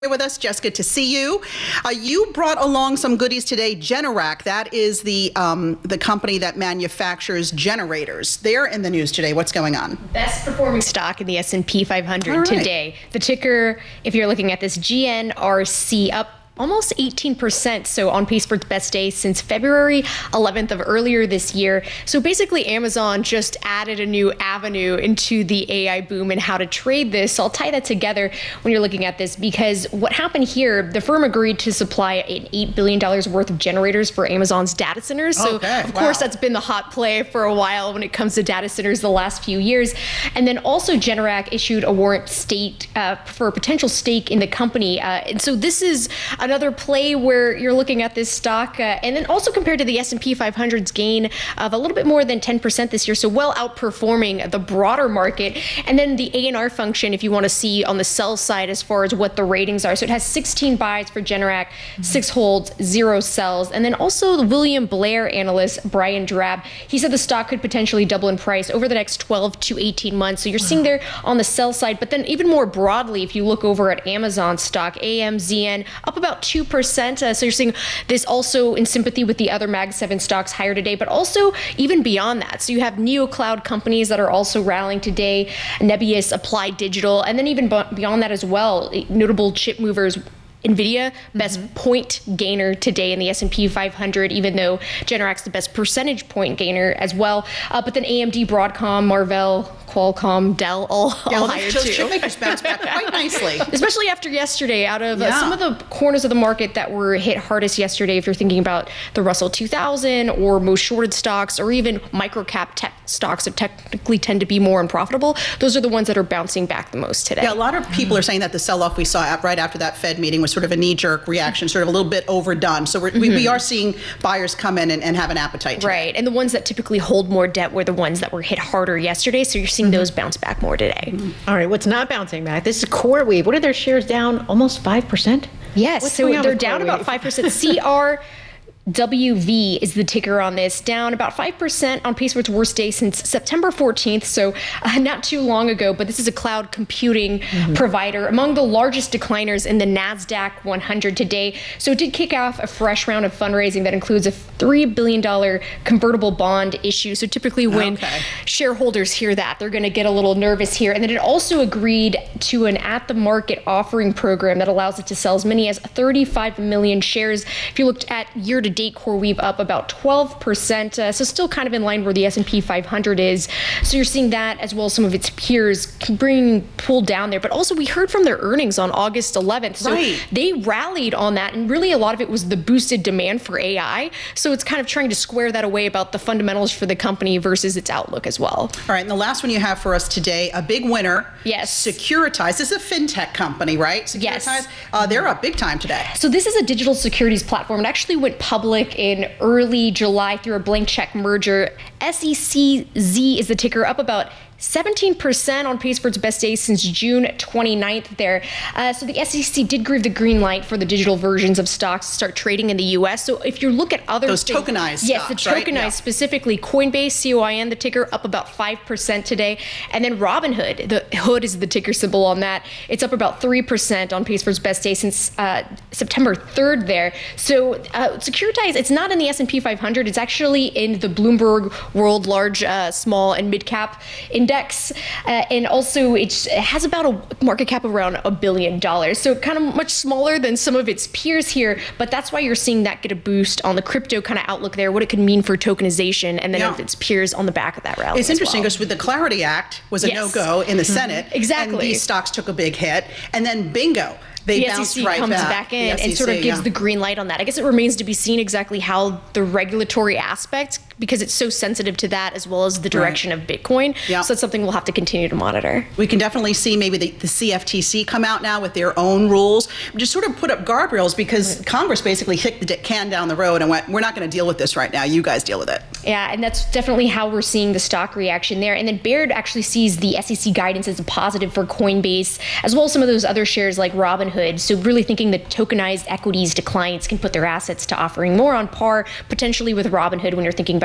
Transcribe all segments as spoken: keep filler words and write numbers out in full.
With us, Jessica, to see you. Uh, you brought along some goodies today. Generac, that is the um, the company that manufactures generators. They're in the news today. What's going on? Best performing stock in the S and P five hundred right. today. The ticker, if you're looking at this, G N R C, up almost eighteen percent, so on pace for its best day since February eleventh of earlier this year. So basically Amazon just added a new avenue into the A I boom and how to trade this. So I'll tie that together when you're looking at this, because what happened here, the firm agreed to supply an eight billion dollars worth of generators for Amazon's data centers. So okay. of wow. course that's been the hot play for a while when it comes to data centers the last few years. And then also Generac issued a warrant state uh, for a potential stake in the company. Uh, and so this is another play where you're looking at this stock, uh, and then also compared to the S and P five hundred's gain of a little bit more than ten percent this year, so well outperforming the broader market. And then the A N R function, if you want to see on the sell side as far as what the ratings are. So it has sixteen buys for Generac, mm-hmm. six holds, zero sells. And then also the William Blair analyst, Brian Drab, he said the stock could potentially double in price over the next twelve to eighteen months. So you're seeing there on the sell side, but then even more broadly, if you look over at Amazon stock, A M Z N up about two percent. Uh, so you're seeing this also in sympathy with the other Mag seven stocks higher today, but also even beyond that. So you have neo cloud companies that are also rallying today, Nebius, Applied Digital, and then even beyond that as well, notable chip movers. NVIDIA, best mm-hmm. point gainer today in the S and P five hundred, even though Generac's the best percentage point gainer as well. Uh, but then A M D, Broadcom, Marvell, Qualcomm, Dell, all, yeah, all well, higher those too. chip makers bounce back quite nicely. Especially after yesterday, out of yeah. uh, some of the corners of the market that were hit hardest yesterday, if you're thinking about the Russell two thousand or most shorted stocks, or even microcap tech stocks that technically tend to be more unprofitable, those are the ones that are bouncing back the most today. Yeah, a lot of people are saying that the sell-off we saw right after that Fed meeting was sort of a knee-jerk reaction, sort of a little bit overdone. So we're, mm-hmm. we, we are seeing buyers come in and, and have an appetite today. Right, and the ones that typically hold more debt were the ones that were hit harder yesterday, so you're seeing mm-hmm. those bounce back more today. Mm-hmm. All right, what's not bouncing back? This is CoreWeave. What are their shares down? Almost five percent? Yes, What's so they're down CoreWeave? about five percent. C R W V is the ticker on this, down about five percent on pace for its worst day since September fourteenth, so uh, not too long ago, but this is a cloud computing mm-hmm. provider, among the largest decliners in the NASDAQ one hundred today. So it did kick off a fresh round of fundraising that includes a three billion dollars convertible bond issue. So typically when okay. shareholders hear that, they're going to get a little nervous here. And then it also agreed to an at-the-market offering program that allows it to sell as many as thirty-five million shares. If you looked at year-to-date, CoreWeave up about twelve percent, uh, so still kind of in line where the S and P five hundred is. So you're seeing that, as well as some of its peers bringing pulled down there. But also we heard from their earnings on August eleventh. So right. they rallied on that, and really a lot of it was the boosted demand for A I. So it's kind of trying to square that away about the fundamentals for the company versus its outlook as well. All right, and the last one you have for us today, a big winner. Yes. Securitize. This is a fintech company, right? Securitize. Yes. Uh, they're up big time today. So this is a digital securities platform. It actually went public in early July through a blank check merger. S E C Z is the ticker, up about seventeen percent on pace for its best day since June twenty-ninth there. Uh, so the S E C did give the green light for the digital versions of stocks to start trading in the U S. So if you look at other Those things, tokenized yes, stocks, the right? tokenized Yeah. specifically, Coinbase, C O I N, the ticker, up about five percent today. And then Robinhood, the hood is the ticker symbol on that. It's up about three percent on pace for its best day since uh, September third there. So uh, Securitize, it's not in the S and P five hundred. It's actually in the Bloomberg World Large, uh, Small, and Mid Cap Index. Uh, and also it's, it has about a market cap of around a billion dollars. So kind of much smaller than some of its peers here, but that's why you're seeing that get a boost on the crypto kind of outlook there, what it could mean for tokenization, and then yeah. of its peers on the back of that rally. It's interesting well. because with the Clarity Act was a Yes. no-go in the Mm-hmm. Senate. Exactly. And these stocks took a big hit. And then bingo. They the bounced S E C right comes back, back in the and sort of S E C, gives yeah. the green light on that. I guess it remains to be seen exactly how the regulatory aspect, because it's so sensitive to that, as well as the direction Right. of Bitcoin. Yeah. So it's something we'll have to continue to monitor. We can definitely see maybe the, the C F T C come out now with their own rules, just sort of put up guardrails, because right. Congress basically kicked the can down the road and went, we're not going to deal with this right now. You guys deal with it. Yeah, and that's definitely how we're seeing the stock reaction there. And then Baird actually sees the S E C guidance as a positive for Coinbase, as well as some of those other shares like Robinhood. So really thinking that tokenized equities to clients can put their assets to offering more on par, potentially with Robinhood when you're thinking about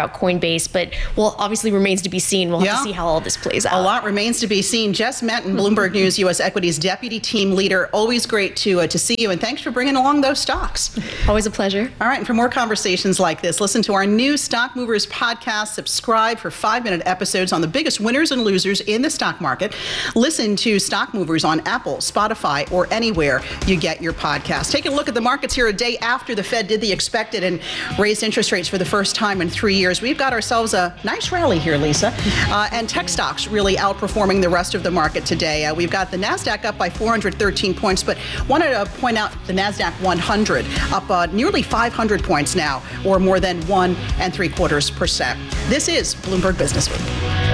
about Coinbase, but well, obviously remains to be seen. We'll have Yeah. to see how all this plays out. A lot remains to be seen. Jess Menton, Bloomberg News U S Equities Deputy Team Leader. Always great to uh, to see you, and thanks for bringing along those stocks. Always a pleasure. All right, and for more conversations like this, listen to our new Stock Movers podcast. Subscribe for five-minute episodes on the biggest winners and losers in the stock market. Listen to Stock Movers on Apple, Spotify, or anywhere you get your podcast. Take a look at the markets here a day after the Fed did the expected and raised interest rates for the first time in three years. We've got ourselves a nice rally here, Lisa, uh, and tech stocks really outperforming the rest of the market today. Uh, we've got the NASDAQ up by four hundred thirteen points, but wanted to point out the NASDAQ one hundred up uh, nearly five hundred points now, or more than one and three quarters percent. This is Bloomberg Business Week.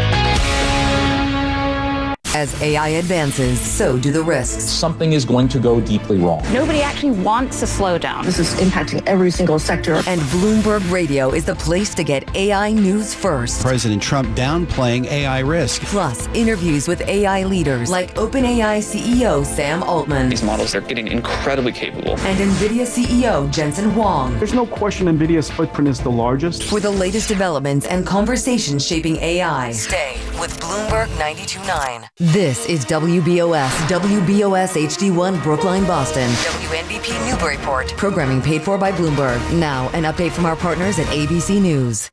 As A I advances, so do the risks. Something is going to go deeply wrong. Nobody actually wants a slowdown. This is impacting every single sector. And Bloomberg Radio is the place to get A I news first. President Trump downplaying A I risk. Plus, interviews with A I leaders like OpenAI C E O Sam Altman. These models are getting incredibly capable. And NVIDIA C E O Jensen Huang. There's no question NVIDIA's footprint is the largest. For the latest developments and conversations shaping A I, stay with Bloomberg ninety-two point nine. This is W B O S, W B O S H D one Brookline, Boston. W N B P Newburyport. Programming paid for by Bloomberg. Now, an update from our partners at A B C News.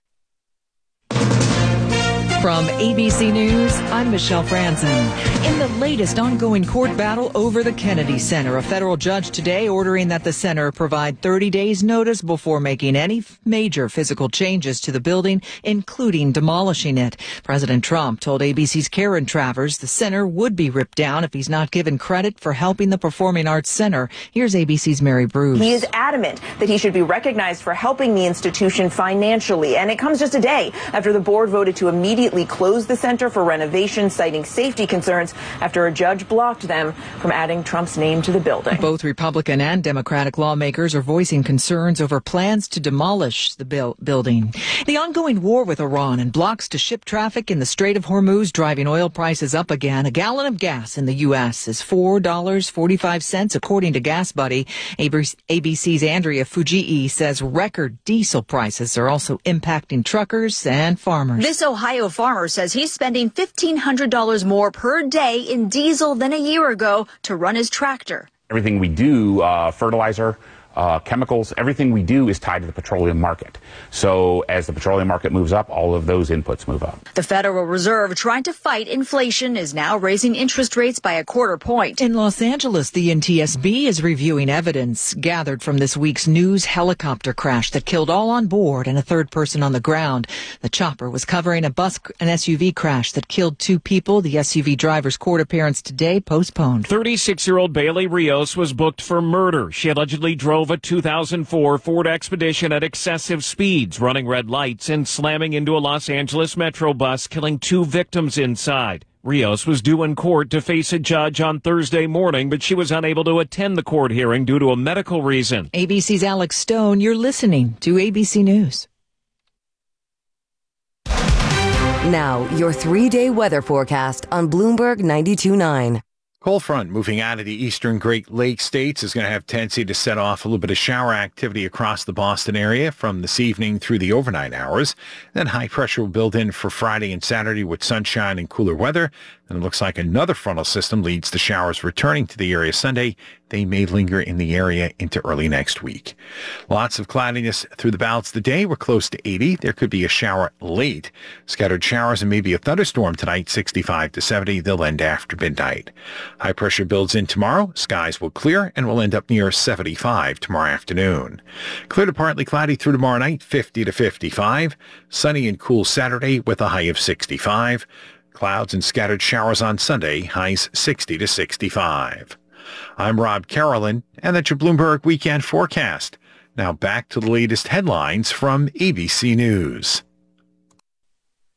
From A B C News, I'm Michelle Franzen. In the latest ongoing court battle over the Kennedy Center, a federal judge today ordering that the center provide thirty days notice before making any major physical changes to the building, including demolishing it. President Trump told A B C's Karen Travers the center would be ripped down if he's not given credit for helping the Performing Arts Center. Here's A B C's Mary Bruce. He is adamant that he should be recognized for helping the institution financially, and it comes just a day after the board voted to immediately closed the center for renovation, citing safety concerns after a judge blocked them from adding Trump's name to the building. Both Republican and Democratic lawmakers are voicing concerns over plans to demolish the bil- building. The ongoing war with Iran and blocks to ship traffic in the Strait of Hormuz driving oil prices up again. A gallon of gas in the U S is four dollars and forty-five cents, according to Gas Buddy. A B C's Andrea Fujii says record diesel prices are also impacting truckers and farmers. This Ohio farmer says he's spending fifteen hundred dollars more per day in diesel than a year ago to run his tractor. Everything we do, uh, fertilizer, uh, chemicals, everything we do is tied to the petroleum market. So as the petroleum market moves up, all of those inputs move up. The Federal Reserve, trying to fight inflation, is now raising interest rates by a quarter point. In Los Angeles, the N T S B is reviewing evidence gathered from this week's news helicopter crash that killed all on board and a third person on the ground. The chopper was covering a bus and S U V crash that killed two people. The S U V driver's court appearance today postponed. thirty-six-year-old Bailey Rios was booked for murder. She allegedly drove a two thousand four Ford Expedition at excessive speeds, running red lights and slamming into a Los Angeles Metro bus, killing two victims inside. Rios was due in court to face a judge on Thursday morning, but she was unable to attend the court hearing due to a medical reason. A B C's Alex Stone, you're listening to A B C News. Now, your three-day weather forecast on Bloomberg ninety-two point nine. Cold front moving out of the eastern Great Lakes states is going to have tendency to set off a little bit of shower activity across the Boston area from this evening through the overnight hours. Then high pressure will build in for Friday and Saturday with sunshine and cooler weather. And it looks like another frontal system leads to showers returning to the area Sunday. They may linger in the area into early next week. Lots of cloudiness through the balance of the day. We're close to eighty. There could be a shower late. Scattered showers and maybe a thunderstorm tonight, sixty-five to seventy. They'll end after midnight. High pressure builds in tomorrow. Skies will clear and will end up near seventy-five tomorrow afternoon. Clear to partly cloudy through tomorrow night, fifty to fifty-five. Sunny and cool Saturday with a high of sixty-five. Clouds and scattered showers on Sunday, highs sixty to sixty-five. I'm Rob Carolyn, and that's your Bloomberg Weekend Forecast. Now back to the latest headlines from A B C News.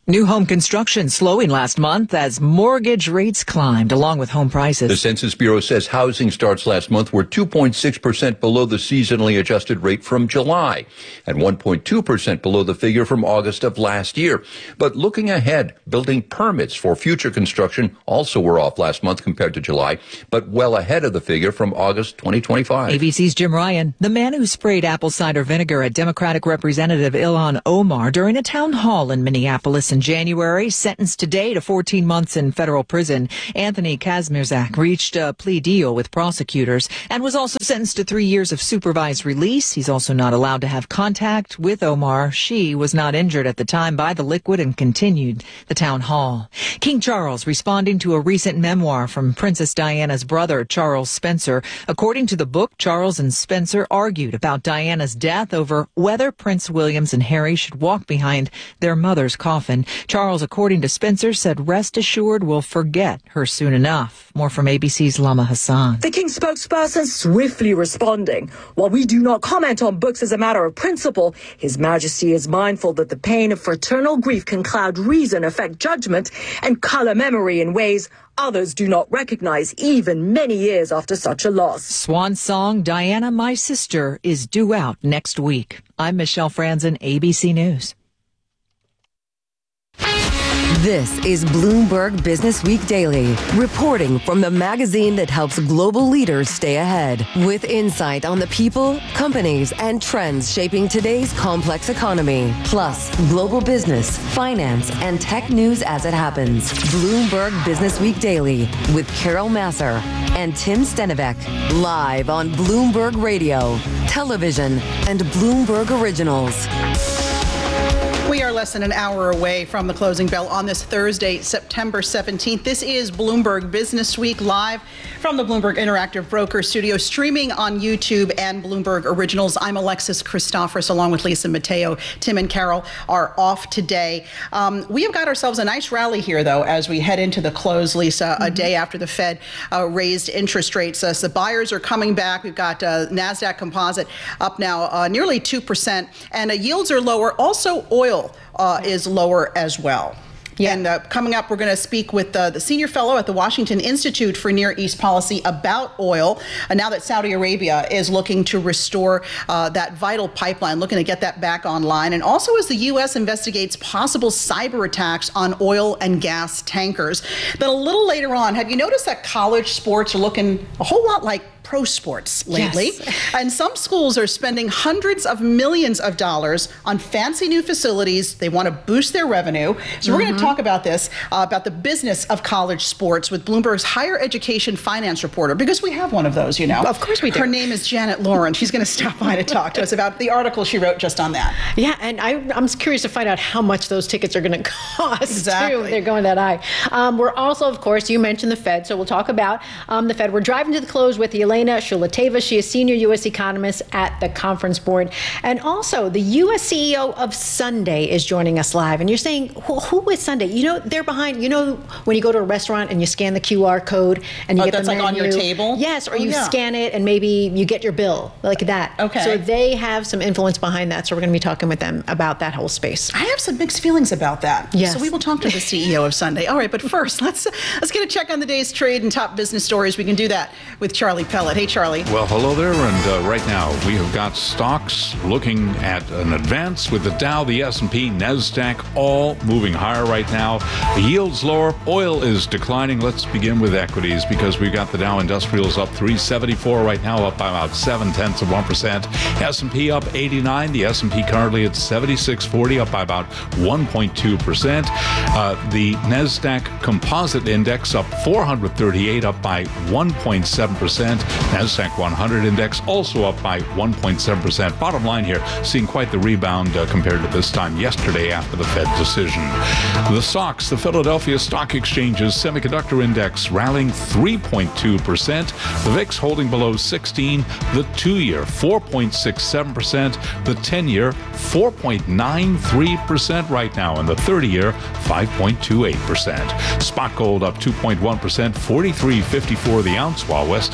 New home construction slowing last month as mortgage rates climbed along with home prices. The Census Bureau says housing starts last month were two point six percent below the seasonally adjusted rate from July and one point two percent below the figure from August of last year. But looking ahead, building permits for future construction also were off last month compared to July, but well ahead of the figure from August twenty twenty-five. A B C's Jim Ryan, the man who sprayed apple cider vinegar at Democratic Representative Ilhan Omar during a town hall in Minneapolis in January, sentenced today to fourteen months in federal prison. Anthony Kazmierzak reached a plea deal with prosecutors and was also sentenced to three years of supervised release. He's also not allowed to have contact with Omar. She was not injured at the time by the liquid and continued the town hall. King Charles responding to a recent memoir from Princess Diana's brother, Charles Spencer. According to the book, Charles and Spencer argued about Diana's death over whether Prince William and Harry should walk behind their mother's coffin. Charles, according to Spencer, said rest assured we'll forget her soon enough. More from A B C's Lama Hassan. The King's spokesperson swiftly responding. While we do not comment on books as a matter of principle, His Majesty is mindful that the pain of fraternal grief can cloud reason, affect judgment, and color memory in ways others do not recognize even many years after such a loss. Swan song, Diana, My Sister, is due out next week. I'm Michelle Franzen, A B C News. This is Bloomberg Business Week Daily, reporting from the magazine that helps global leaders stay ahead, with insight on the people, companies, and trends shaping today's complex economy, plus global business, finance, and tech news as it happens. Bloomberg Business Week Daily with Carol Masser and Tim Stenivek, live on Bloomberg Radio, television, and Bloomberg Originals. We are less than an hour away from the closing bell on this Thursday, September seventeenth. This is Bloomberg Business Week, live from the Bloomberg Interactive Broker Studio, streaming on YouTube and Bloomberg Originals. I'm Alexis Christophorous, along with Lisa Mateo. Tim and Carol are off today. Um, we have got ourselves a nice rally here, though, as we head into the close, Lisa, mm-hmm. a day after the Fed uh, raised interest rates. Uh, so the buyers are coming back. We've got uh, NASDAQ Composite up now uh, nearly two percent, and uh, yields are lower. Also, oil Uh, is lower as well. Yeah. And uh, coming up, we're going to speak with uh, the senior fellow at the Washington Institute for Near East Policy about oil. Uh, now that Saudi Arabia is looking to restore uh, that vital pipeline, looking to get that back online. And also as the U S investigates possible cyber attacks on oil and gas tankers. Then a little later on, have you noticed that college sports are looking a whole lot like pro sports lately? Yes. And some schools are spending hundreds of millions of dollars on fancy new facilities. They want to boost their revenue. So mm-hmm. we're going to talk about this, uh, about the business of college sports with Bloomberg's higher education finance reporter, because we have one of those, you know. Of course we do. Her name is Janet Lauren. She's going to stop by to talk to us about the article she wrote just on that. Yeah, and I, I'm curious to find out how much those tickets are going to cost. Exactly. Too. They're going that high. Um, we're also, of course, you mentioned the Fed, so we'll talk about um, the Fed. We're driving to the close with Elaine Shulateva. She is senior U S economist at the Conference Board. And also, the U S C E O of Sunday is joining us live. And you're saying, who, who is Sunday? You know, they're behind, you know, when you go to a restaurant and you scan the Q R code and you oh, get that's the like menu. On your table? Yes, or oh, you yeah. scan it and maybe you get your bill, like that. Okay. So they have some influence behind that. So we're going to be talking with them about that whole space. I have some mixed feelings about that. Yes. So we will talk to the C E O of Sunday. All right, but first, let's let's get a check on the day's trade and top business stories. We can do that with Charlie Pellet. Hey, Charlie. Well, hello there. And uh, right now, we have got stocks looking at an advance with the Dow, the S and P, NASDAQ, all moving higher right now. The yield's lower. Oil is declining. Let's begin with equities because we've got the Dow Industrials up three seventy-four right now, up by about seven tenths of one percent. S and P up eighty-nine. The S and P currently at seventy-six forty, up by about one point two percent. Uh, the NASDAQ Composite Index up four thirty-eight, up by one point seven percent. NASDAQ one hundred Index also up by one point seven percent. Bottom line here, seeing quite the rebound uh, compared to this time yesterday after the Fed decision. The S O X, the Philadelphia Stock Exchange's Semiconductor Index, rallying three point two percent. The V I X holding below sixteen. The two-year, four point six seven percent. The ten-year, four point nine three percent right now. And the thirty-year, five point two eight percent. Spot gold up two point one percent, forty-three fifty-four the ounce, while West Texas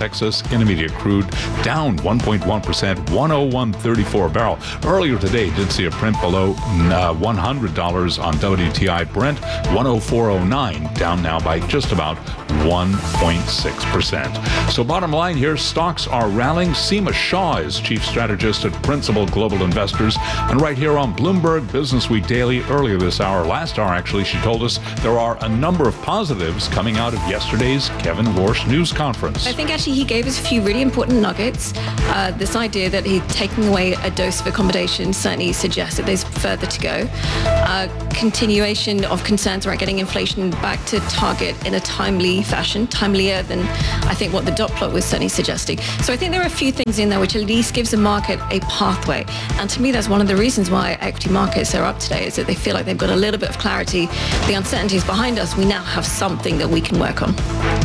Intermediate crude down one point one percent, one oh one thirty-four a barrel. Earlier today, did see a print below uh, one hundred dollars on W T I Brent, one oh four oh nine, down now by just about one point six percent. So bottom line here, stocks are rallying. Seema Shah is chief strategist at Principal Global Investors. And right here on Bloomberg Business Week Daily, earlier this hour, last hour actually, she told us there are a number of positives coming out of yesterday's Kevin Warsh news conference. I think actually he gave us a few really important nuggets. Uh, this idea that he's taking away a dose of accommodation certainly suggests that there's further to go. Uh, continuation of concerns around getting inflation back to target in a timely fashion, timelier than I think what the dot plot was certainly suggesting. So I think there are a few things in there which at least gives the market a pathway. And to me, that's one of the reasons why equity markets are up today, is that they feel like they've got a little bit of clarity. The uncertainty is behind us. We now have something that we can work on.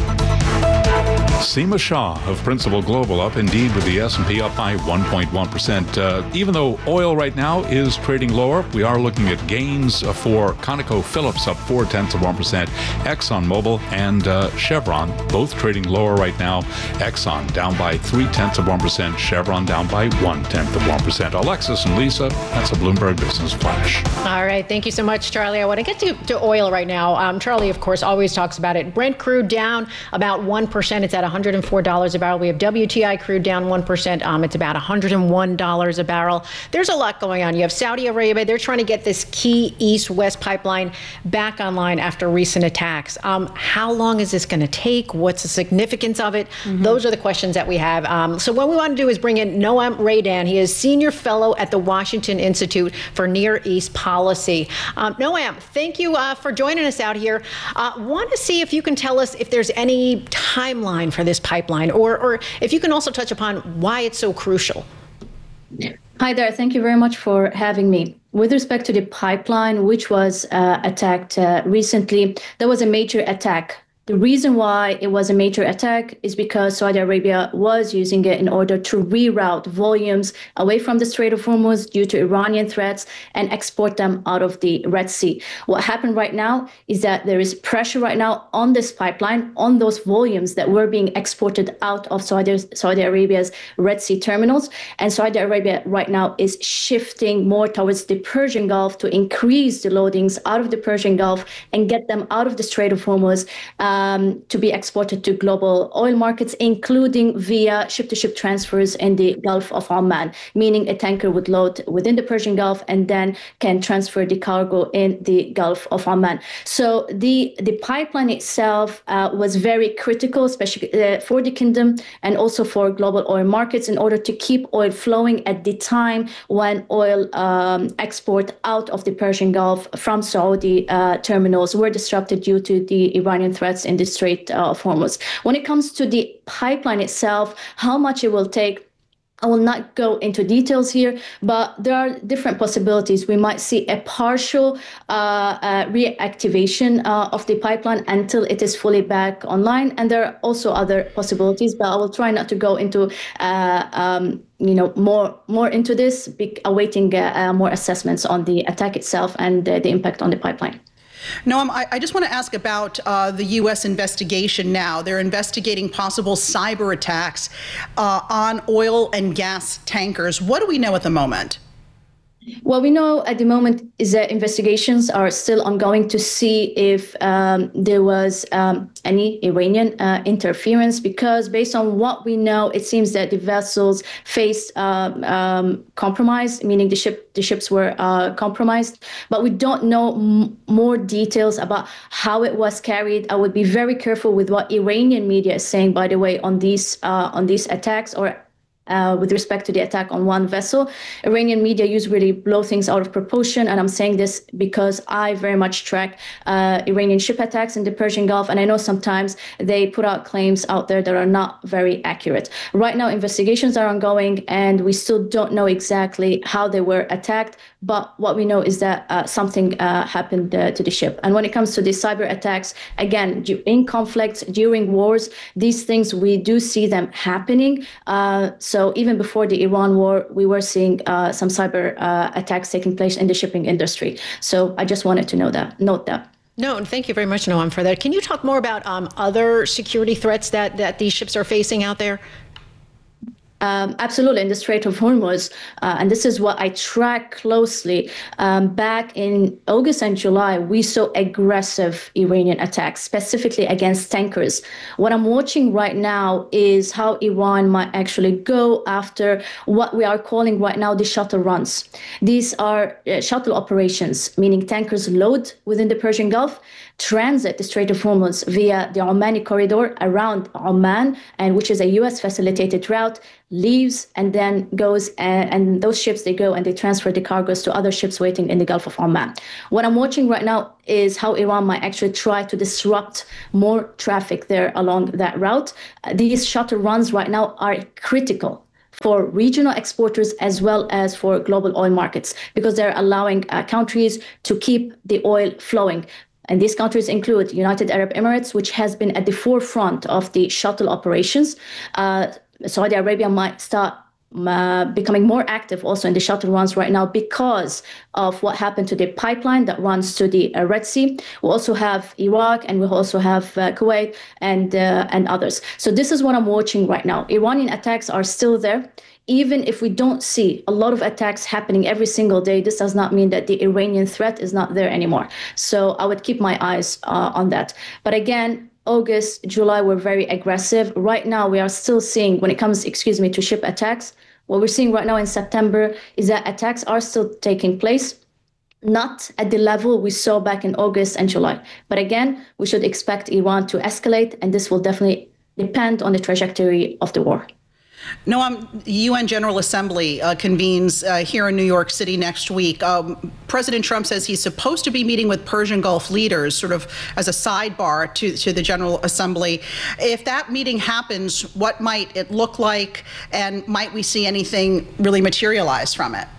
Seema Shah of Principal Global up indeed with the S and P up by one point one percent. Uh, even though oil right now is trading lower, we are looking at gains for ConocoPhillips up four tenths of one percent. ExxonMobil and uh, Chevron both trading lower right now. Exxon down by three tenths of one percent. Chevron down by one tenth of one percent. Alexis and Lisa, that's a Bloomberg Business Flash. All right. Thank you so much, Charlie. I want to get to, to oil right now. Um, Charlie, of course, always talks about it. Brent crude down about one percent. It's at one hundred four dollars a barrel. We have W T I crude down one percent. Um, it's about one hundred one dollars a barrel. There's a lot going on. You have Saudi Arabia. They're trying to get this key east-west pipeline back online after recent attacks. Um, how long is this going to take? What's the significance of it? Mm-hmm. Those are the questions that we have. Um, so what we want to do is bring in Noam Raydan. He is senior fellow at the Washington Institute for Near East Policy. Um, Noam, thank you uh, for joining us out here. Uh, want to see if you can tell us if there's any timeline for this pipeline, or, or if you can also touch upon why it's so crucial. Hi there. Thank you very much for having me. With respect to the pipeline, which was uh, attacked uh, recently, there was a major attack. The reason why it was a major attack is because Saudi Arabia was using it in order to reroute volumes away from the Strait of Hormuz due to Iranian threats and export them out of the Red Sea. What happened right now is that there is pressure right now on this pipeline, on those volumes that were being exported out of Saudi, Saudi Arabia's Red Sea terminals. And Saudi Arabia right now is shifting more towards the Persian Gulf to increase the loadings out of the Persian Gulf and get them out of the Strait of Hormuz. Uh, Um, to be exported to global oil markets, including via ship-to-ship transfers in the Gulf of Oman, meaning a tanker would load within the Persian Gulf and then can transfer the cargo in the Gulf of Oman. So the, the pipeline itself uh, was very critical, especially uh, for the kingdom and also for global oil markets, in order to keep oil flowing at the time when oil um, export out of the Persian Gulf from Saudi uh, terminals were disrupted due to the Iranian threats in the Strait of Hormuz. When it comes to the pipeline itself, how much it will take, I will not go into details here, but there are different possibilities. We might see a partial uh, uh, reactivation uh, of the pipeline until it is fully back online. And there are also other possibilities, but I will try not to go into uh, um, you know, more more into this, be, awaiting uh, uh, more assessments on the attack itself and uh, the impact on the pipeline. Noam, I, I just want to ask about uh, the U S investigation now. They're investigating possible cyber attacks uh, on oil and gas tankers. What do we know at the moment? What we know at the moment is that investigations are still ongoing to see if um, there was um, any Iranian uh, interference, because based on what we know, it seems that the vessels faced um, um, compromise, meaning the ship the ships were uh, compromised. But we don't know m- more details about how it was carried. I would be very careful with what Iranian media is saying, by the way, on these uh, on these attacks, or Uh, with respect to the attack on one vessel. Iranian media usually blow things out of proportion, and I'm saying this because I very much track uh, Iranian ship attacks in the Persian Gulf, and I know sometimes they put out claims out there that are not very accurate. Right now, investigations are ongoing, and we still don't know exactly how they were attacked, but what we know is that uh, something uh, happened uh, to the ship. And when it comes to the cyber attacks, again, in conflicts, during wars, these things, we do see them happening. Uh, so So even before the Iran war, we were seeing uh, some cyber uh, attacks taking place in the shipping industry. So I just wanted to know that, note that. No, and thank you very much, Noam, for that. Can you talk more about um, other security threats that, that these ships are facing out there? Um, absolutely, in the Strait of Hormuz, uh, and this is what I track closely. Um, back in August and July, we saw aggressive Iranian attacks, specifically against tankers. What I'm watching right now is how Iran might actually go after what we are calling right now the shuttle runs. These are uh, shuttle operations, meaning tankers load within the Persian Gulf, transit the Strait of Hormuz via the Omani corridor around Oman, and which is a U S facilitated route, leaves and then goes, and, and those ships, they go and they transfer the cargoes to other ships waiting in the Gulf of Oman. What I'm watching right now is how Iran might actually try to disrupt more traffic there along that route. Uh, these shuttle runs right now are critical for regional exporters as well as for global oil markets, because they're allowing uh, countries to keep the oil flowing. And these countries include United Arab Emirates, which has been at the forefront of the shuttle operations. Uh, Saudi Arabia might start uh, becoming more active also in the shuttle runs right now because of what happened to the pipeline that runs to the uh, Red Sea. We also have Iraq, and we also have uh, Kuwait and uh, and others. So this is what I'm watching right now. Iranian attacks are still there. Even if we don't see a lot of attacks happening every single day, this does not mean that the Iranian threat is not there anymore. So I would keep my eyes uh, on that. But again, August, July were very aggressive. Right now, we are still seeing, when it comes, excuse me, to ship attacks, what we're seeing right now in September is that attacks are still taking place, not at the level we saw back in August and July. But again, we should expect Iran to escalate, and this will definitely depend on the trajectory of the war. Noam, the U N General Assembly uh, convenes uh, here in New York City next week. Um, President Trump says he's supposed to be meeting with Persian Gulf leaders, sort of as a sidebar to, to the General Assembly. If that meeting happens, what might it look like, and might we see anything really materialize from it?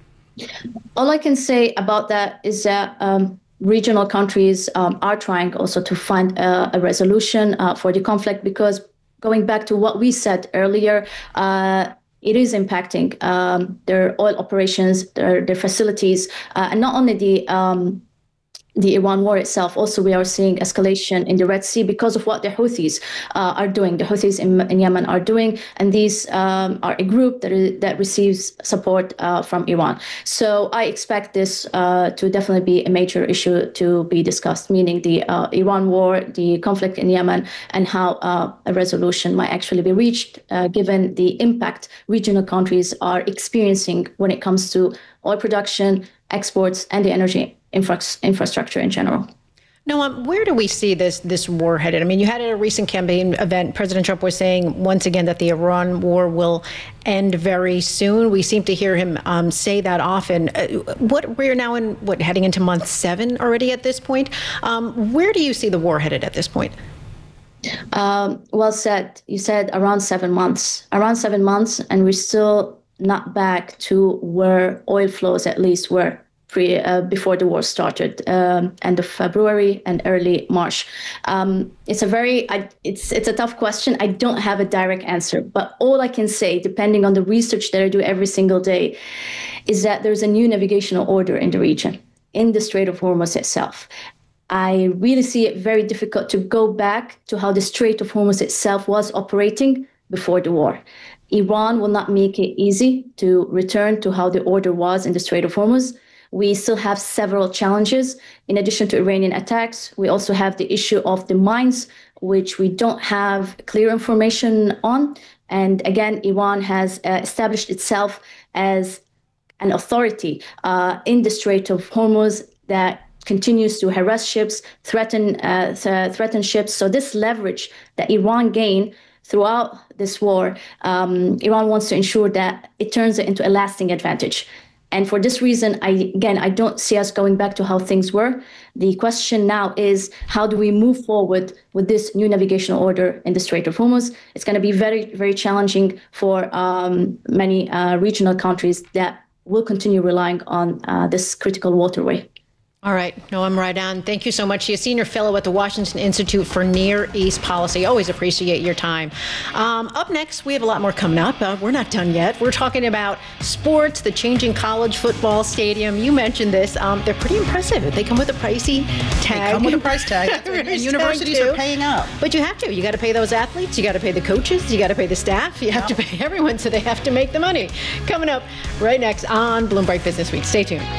All I can say about that is that um, regional countries um, are trying also to find a, a resolution uh, for the conflict, because going back to what we said earlier, uh, it is impacting um, their oil operations, their, their facilities, uh, and not only the um, the Iran war itself. Also, we are seeing escalation in the Red Sea because of what the Houthis uh, are doing, the Houthis in, in Yemen are doing, and these um, are a group that is, that receives support uh, from Iran. So I expect this uh, to definitely be a major issue to be discussed, meaning the uh, Iran war, the conflict in Yemen, and how uh, a resolution might actually be reached, uh, given the impact regional countries are experiencing when it comes to oil production, exports, and the energy infra- infrastructure in general. Noam, where do we see this this war headed? I mean, you had at a recent campaign event, President Trump was saying once again that the Iran war will end very soon. We seem to hear him um, say that often. Uh, what we're now in, what, heading into month seven already at this point. Um, where do you see the war headed at this point? Um, well said. You said around seven months. Around seven months, and we're still not back to where oil flows at least were pre, uh, before the war started, um, end of February and early March. Um, it's a very, I, it's it's a tough question. I don't have a direct answer, but all I can say, depending on the research that I do every single day, is that there's a new navigational order in the region, in the Strait of Hormuz itself. I really see it very difficult to go back to how the Strait of Hormuz itself was operating before the war. Iran will not make it easy to return to how the order was in the Strait of Hormuz. We still have several challenges. In addition to Iranian attacks, we also have the issue of the mines, which we don't have clear information on. And again, Iran has uh, established itself as an authority uh, in the Strait of Hormuz that continues to harass ships, threaten uh, th- threaten ships. So this leverage that Iran gained throughout this war, um, Iran wants to ensure that it turns it into a lasting advantage. And for this reason, I, again, I don't see us going back to how things were. The question now is, how do we move forward with this new navigational order in the Strait of Hormuz? It's going to be very, very challenging for um, many uh, regional countries that will continue relying on uh, this critical waterway. All right. No, I'm right on. Thank you so much. She's a senior fellow at the Washington Institute for Near East Policy. Always appreciate your time. Um, up next, we have a lot more coming up. Uh, we're not done yet. We're talking about sports, the changing college football stadium. You mentioned this. Um, they're pretty impressive. They come with a pricey tag. They come with a price tag. And universities are paying up. But you have to. You got to pay those athletes. You got to pay the coaches. You got to pay the staff. You have to pay everyone, so they have to make the money. Coming up right next on Bloomberg Business Week. Stay tuned.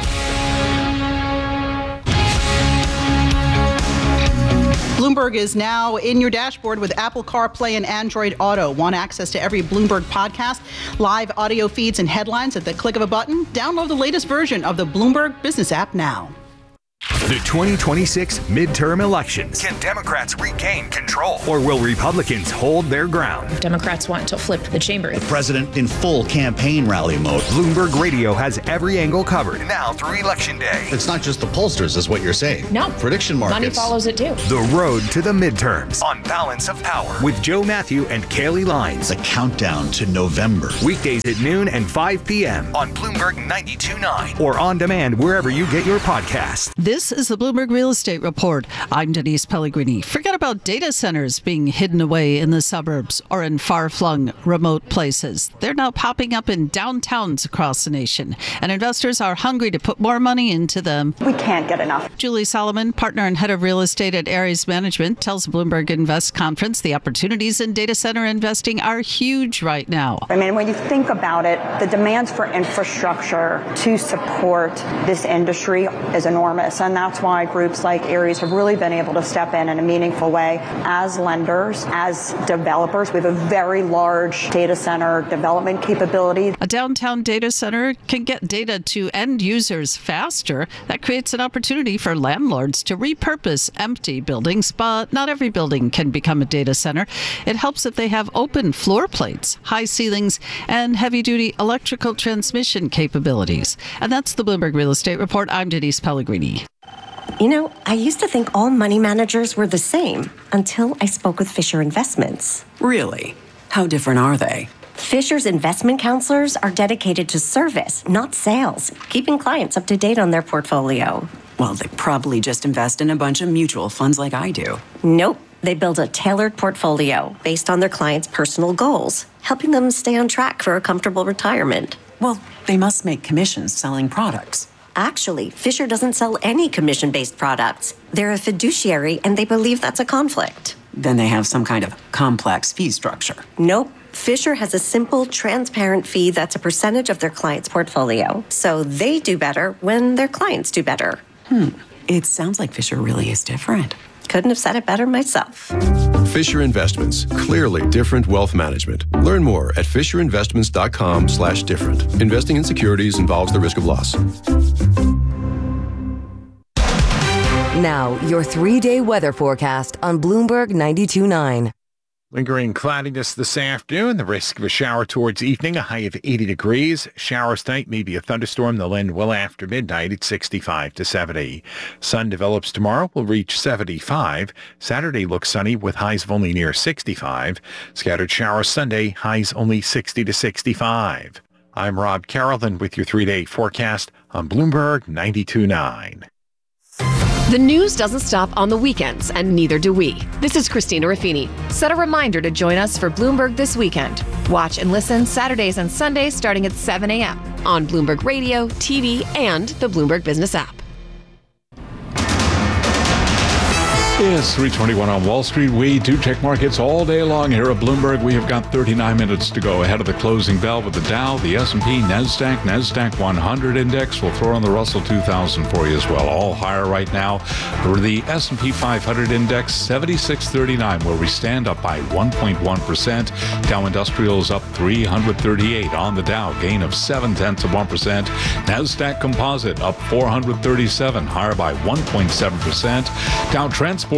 Bloomberg is now in your dashboard with Apple CarPlay and Android Auto. Want access to every Bloomberg podcast, live audio feeds, and headlines at the click of a button? Download the latest version of the Bloomberg Business app now. The twenty twenty-six midterm elections. Can Democrats regain control, or will Republicans hold their ground? Democrats want to flip the chamber. The president in full campaign rally mode. Bloomberg Radio has every angle covered now through Election Day. It's not just the pollsters, is what you're saying. No. Prediction markets. Money follows it too. The road to the midterms on Balance of Power with Joe Matthew and Kaylee Lines. The countdown to November. Weekdays at noon and five p.m. on Bloomberg ninety-two point nine or on demand wherever you get your podcasts. This is the Bloomberg Real Estate Report. I'm Denise Pellegrini. Forget about data centers being hidden away in the suburbs or in far-flung remote places. They're now popping up in downtowns across the nation, and investors are hungry to put more money into them. We can't get enough. Julie Solomon, partner and head of real estate at Ares Management, tells Bloomberg Invest Conference the opportunities in data center investing are huge right now. I mean, when you think about it, the demands for infrastructure to support this industry is enormous, and that's why groups like Ares have really been able to step in in a meaningful way. As lenders, as developers, we have a very large data center development capability. A downtown data center can get data to end users faster. That creates an opportunity for landlords to repurpose empty buildings, but not every building can become a data center. It helps if they have open floor plates, high ceilings, and heavy-duty electrical transmission capabilities. And that's the Bloomberg Real Estate Report. I'm Denise Pellegrini. You know, I used to think all money managers were the same until I spoke with Fisher Investments. Really? How different are they? Fisher's investment counselors are dedicated to service, not sales, keeping clients up to date on their portfolio. Well, they probably just invest in a bunch of mutual funds like I do. Nope. They build a tailored portfolio based on their clients' personal goals, helping them stay on track for a comfortable retirement. Well, they must make commissions selling products. Actually, Fisher doesn't sell any commission-based products. They're a fiduciary, and they believe that's a conflict. Then they have some kind of complex fee structure. Nope. Fisher has a simple, transparent fee that's a percentage of their client's portfolio. So they do better when their clients do better. Hmm. It sounds like Fisher really is different. Couldn't have said it better myself. Fisher Investments. Clearly different wealth management. Learn more at fisherinvestments.com slash different. Investing in securities involves the risk of loss. Now, your three-day weather forecast on Bloomberg ninety-two point nine. Lingering cloudiness this afternoon, the risk of a shower towards evening, a high of eighty degrees. Showers tonight, maybe a thunderstorm. They'll end well after midnight at sixty-five to seventy. Sun develops tomorrow, will reach seventy-five. Saturday looks sunny with highs of only near sixty-five. Scattered showers Sunday, highs only sixty to sixty-five. I'm Rob Carrollton with your three-day forecast on Bloomberg ninety-two point nine. The news doesn't stop on the weekends, and neither do we. This is Christina Raffini. Set a reminder to join us for Bloomberg This Weekend. Watch and listen Saturdays and Sundays starting at seven a.m. on Bloomberg Radio, T V, and the Bloomberg Business app. It's three twenty-one on Wall Street. We do check markets all day long here at Bloomberg. We have got thirty-nine minutes to go ahead of the closing bell with the Dow, the S and P, NASDAQ, NASDAQ one hundred index. We'll throw on the Russell two thousand for you as well. All higher right now. For the S and P five hundred index, seventy-six thirty-nine, where we stand up by one point one percent. Dow Industrial is up three hundred thirty-eight on the Dow, gain of seven tenths of one percent. NASDAQ Composite up four hundred thirty-seven, higher by one point seven percent. Dow Transport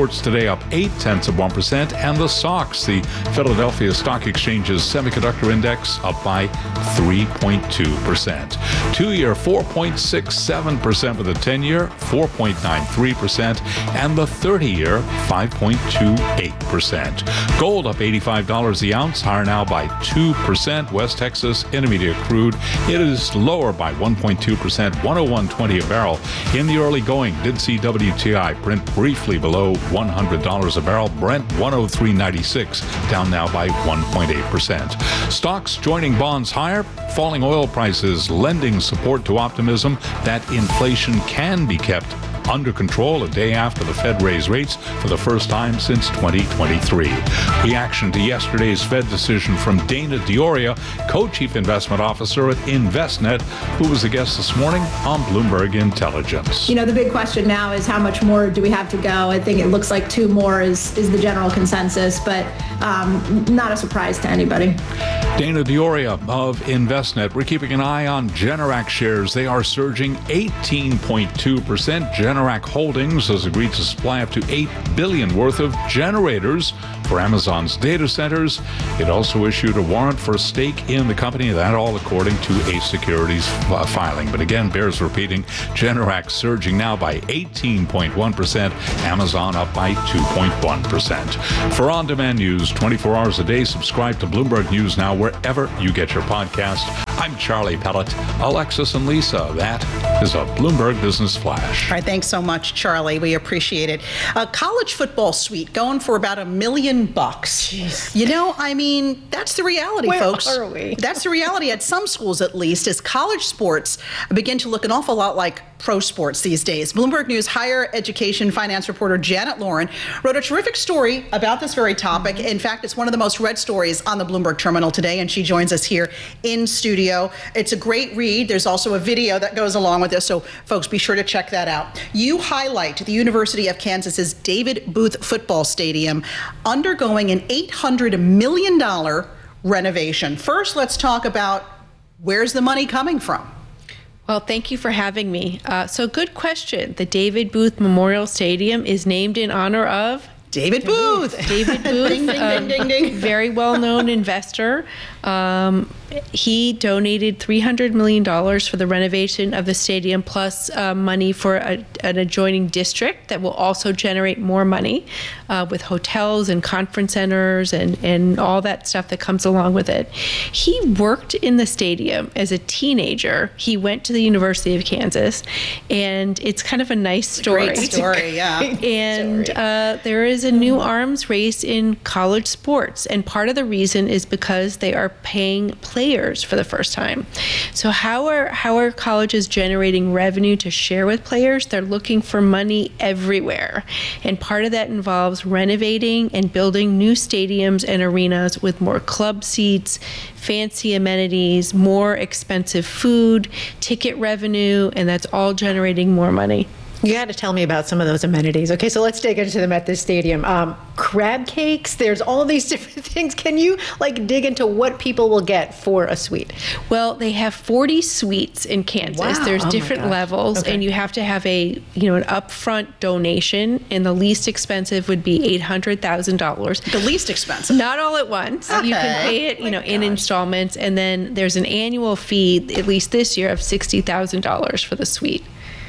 Sports today up eight tenths of one percent, and the S O X, the Philadelphia Stock Exchange's semiconductor index, up by three point two percent. Two-year four point six seven percent with the ten-year four point nine three percent, and the thirty-year five point two eight percent. Gold up eighty-five dollars the ounce, higher now by two percent. West Texas Intermediate crude, it is lower by one point two percent, one oh one twenty a barrel. In the early going, did see W T I print briefly below one hundred dollars a barrel. Brent one oh three ninety-six, down now by one point eight percent. Stocks joining bonds higher. Falling oil prices lending support to optimism that inflation can be kept under control a day after the Fed raised rates for the first time since twenty twenty-three. Reaction to yesterday's Fed decision from Dana Dioria, co-chief investment officer at Envestnet, who was a guest this morning on Bloomberg Intelligence. You know, the big question now is how much more do we have to go? I think it looks like two more is, is the general consensus, but um, not a surprise to anybody. Dana Dioria of Envestnet. We're keeping an eye on Generac shares. They are surging eighteen point two percent. Generac Holdings has agreed to supply up to eight billion dollars worth of generators for Amazon's data centers. It also issued a warrant for a stake in the company, that all according to a securities uh, filing. But again, bears repeating, Generac surging now by eighteen point one percent, Amazon up by two point one percent. For on-demand news twenty-four hours a day, subscribe to Bloomberg News Now wherever you get your podcast. I'm Charlie Pellet. Alexis and Lisa, that is a Bloomberg Business Flash. All right, thanks so much, Charlie. We appreciate it. A college football suite going for about a million bucks. Jeez. You know, I mean, that's the reality, Where folks. are we? That's the reality at some schools, at least, as college sports begin to look an awful lot like pro sports these days. Bloomberg News higher education finance reporter Janet Lauren wrote a terrific story about this very topic. Mm-hmm. In fact, it's one of the most read stories on the Bloomberg terminal today, and she joins us here in studio. It's a great read. There's also a video that goes along with this, so folks, be sure to check that out. You highlight the University of Kansas's David Booth Football Stadium undergoing an eight hundred million dollars renovation. First, let's talk about where's the money coming from? Well, thank you for having me. Uh, so good question. The David Booth Memorial Stadium is named in honor of David Booth. David Booth, ding, ding, um, ding, ding, ding. Very well-known investor. Um, he donated three hundred million dollars for the renovation of the stadium, plus uh, money for a, an adjoining district that will also generate more money uh, with hotels and conference centers and, and all that stuff that comes along with it. He worked in the stadium as a teenager. He went to the University of Kansas, and it's kind of a nice story. Great story, yeah. And uh, there is a new arms race in college sports, and part of the reason is because they are paying players for the first time. So how are how are colleges generating revenue to share with players? They're looking for money everywhere, and part of that involves renovating and building new stadiums and arenas with more club seats, fancy amenities, more expensive food, ticket revenue, and that's all generating more money. You got to tell me about some of those amenities. Okay, so let's dig into them at this stadium. Um, crab cakes, there's all these different things. Can you like dig into what people will get for a suite? Well, they have forty suites in Kansas. Wow. There's Oh my different gosh. levels, Okay. and you have to have a, you know, an upfront donation, and the least expensive would be eight hundred thousand dollars. The least expensive. Not all at once. You can Okay. pay it, you know, in installments, and then there's an annual fee, at least this year, of sixty thousand dollars for the suite.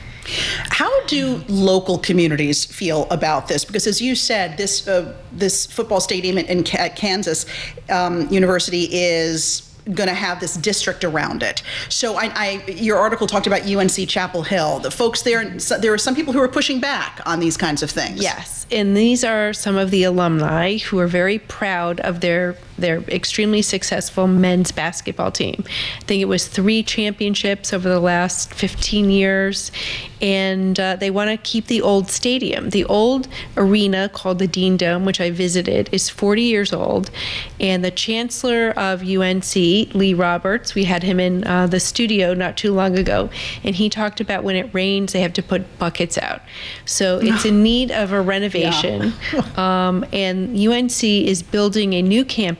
How do local communities feel about this? Because as you said, this uh, this football stadium in, in K- Kansas um, University is going to have this district around it. So I, I, your article talked about U N C Chapel Hill. The folks there, so there are some people who are pushing back on these kinds of things. Yes, and these are some of the alumni who are very proud of their their extremely successful men's basketball team. I think it was three championships over the last fifteen years, and uh, they want to keep the old stadium. The old arena called the Dean Dome, which I visited, is forty years old, and the chancellor of U N C, Lee Roberts, we had him in uh, the studio not too long ago, and he talked about when it rains, they have to put buckets out. So it's in need of a renovation, um, and U N C is building a new campus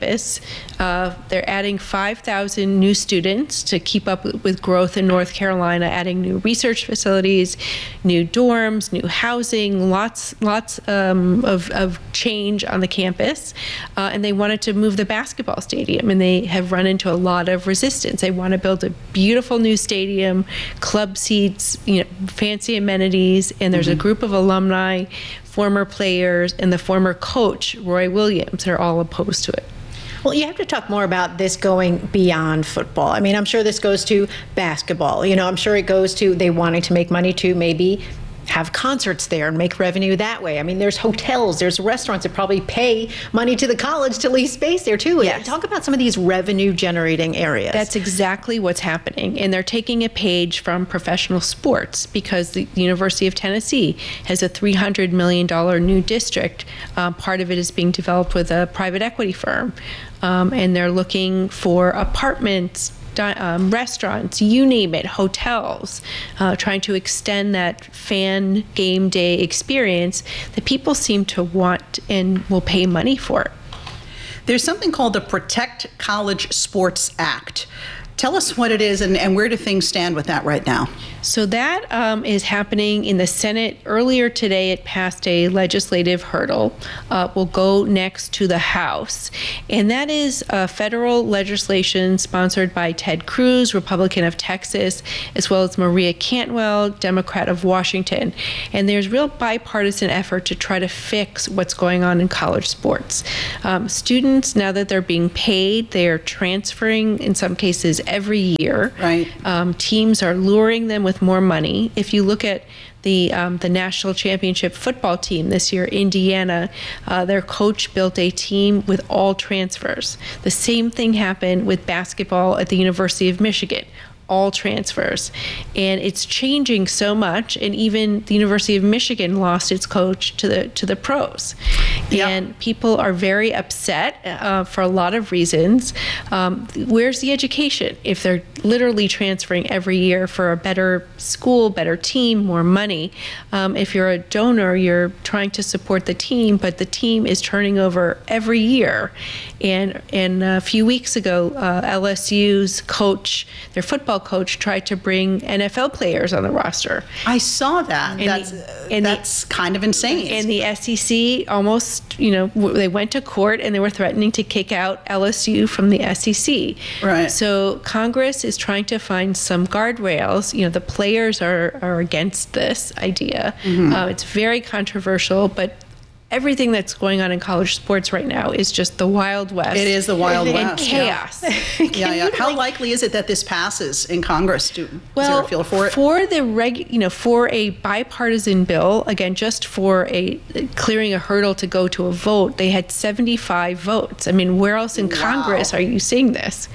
campus. Uh, they're adding five thousand new students to keep up with growth in North Carolina, adding new research facilities, new dorms, new housing, lots lots um, of, of change on the campus. Uh, and they wanted to move the basketball stadium, and they have run into a lot of resistance. They want to build a beautiful new stadium, club seats, you know, fancy amenities, and there's mm-hmm. a group of alumni, former players, and the former coach, Roy Williams, that are all opposed to it. Well, you have to talk more about this going beyond football. I mean, I'm sure this goes to basketball. You know, I'm sure it goes to they wanting to make money to maybe have concerts there and make revenue that way. I mean, there's hotels, there's restaurants that probably pay money to the college to lease space there too. Yes. Talk about some of these revenue generating areas. That's exactly what's happening. And they're taking a page from professional sports, because the University of Tennessee has a three hundred million dollars new district. Um, part of it is being developed with a private equity firm. Um, and they're looking for apartments, Um, restaurants, you name it, hotels, uh, trying to extend that fan game day experience that people seem to want and will pay money for. There's something called the Protect College Sports Act. Tell us what it is, and, and where do things stand with that right now? So that um, is happening in the Senate. Earlier today, it passed a legislative hurdle. Uh, will go next to the House. And that is uh, federal legislation sponsored by Ted Cruz, Republican of Texas, as well as Maria Cantwell, Democrat of Washington. And there's real bipartisan effort to try to fix what's going on in college sports. Um, students, now that they're being paid, they are transferring, in some cases, every year. Right. Um, teams are luring them with more money. If you look at the um, the national championship football team this year, Indiana, uh, their coach built a team with all transfers. The same thing happened with basketball at the University of Michigan. All transfers. And it's changing so much, and even the University of Michigan lost its coach to the to the pros. Yeah. And people are very upset uh, for a lot of reasons. Um, where's the education if they're literally transferring every year for a better school, better team, more money? Um, if you're a donor, you're trying to support the team, but the team is turning over every year. And, and a few weeks ago, uh, L S U's coach, their football coach, tried to bring N F L players on the roster. I saw that. And that's the, and that's the, kind of insane. And the S E C almost, you know, w- they went to court and they were threatening to kick out L S U from the S E C. Right. So Congress is trying to find some guardrails. You know, the players are, are against this idea. Mm-hmm. Uh, it's very controversial, but everything that's going on in college sports right now is just the Wild West. It is the Wild and West. Chaos. Yeah, yeah. yeah. How likely is it that this passes in Congress? Do, well, is there a feel for it? For the reg, you know, for a bipartisan bill, again, just for a clearing a hurdle to go to a vote, they had seventy-five votes. I mean, where else in wow. Congress are you seeing this?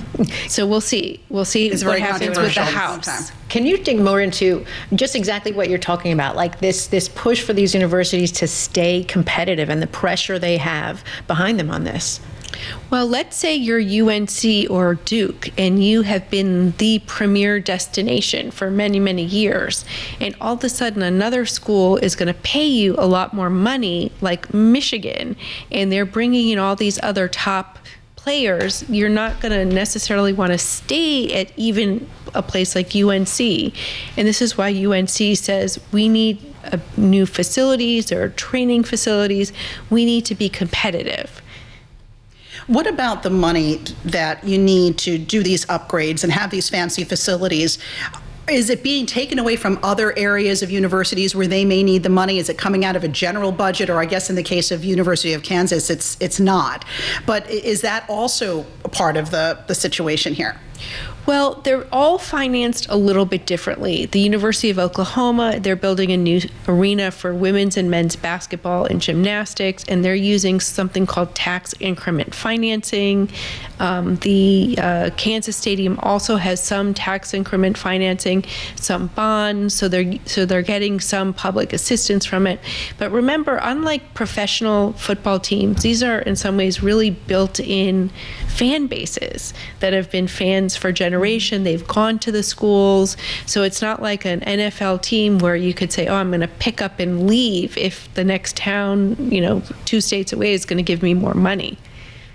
So we'll see. We'll see it's what happens with the House. Can you dig more into just exactly what you're talking about, like this this push for these universities to stay competitive and the pressure they have behind them on this? Well, let's say you're U N C or Duke and you have been the premier destination for many, many years, and all of a sudden another school is going to pay you a lot more money, like Michigan, and they're bringing in all these other top players. You're not going to necessarily want to stay at even a place like U N C. And this is why U N C says we need uh, new facilities or training facilities. We need to be competitive. What about the money that you need to do these upgrades and have these fancy facilities? Is it being taken away from other areas of universities where they may need the money? Is it coming out of a general budget? Or I guess in the case of University of Kansas, it's it's not. But is that also a part of the, the situation here? Well, they're all financed a little bit differently. The University of Oklahoma, they're building a new arena for women's and men's basketball and gymnastics, and they're using something called tax increment financing. Um, the uh, Kansas Stadium also has some tax increment financing, some bonds, so they're so they're getting some public assistance from it. But remember, unlike professional football teams, these are in some ways really built-in fan bases that have been fans for generations. They've gone to the schools. So it's not like an N F L team where you could say, oh, I'm going to pick up and leave if the next town, you know, two states away is going to give me more money.